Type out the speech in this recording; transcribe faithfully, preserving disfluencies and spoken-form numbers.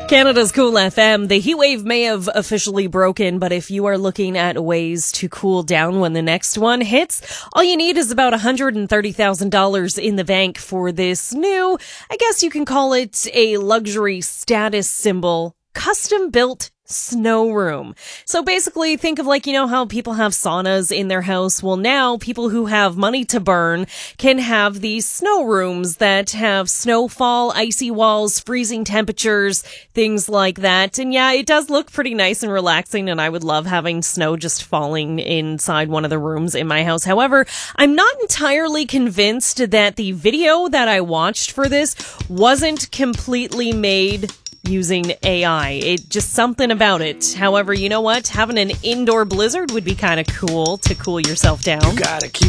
Canada's Cool F M. The heat wave may have officially broken, but if you are looking at ways to cool down when the next one hits, all you need is about one hundred thirty thousand dollars in the bank for this new, I guess you can call it a luxury status symbol, custom-built snow room. So basically, think of like, you know how people have saunas in their house? Well, now people who have money to burn can have these snow rooms that have snowfall, icy walls, freezing temperatures, things like that. And yeah, it does look pretty nice and relaxing, and I would love having snow just falling inside one of the rooms in my house. However, I'm not entirely convinced that the video that I watched for this wasn't completely made using A I. It just something about it. However, you know what? Having an indoor blizzard would be kind of cool to cool yourself down. You gotta keep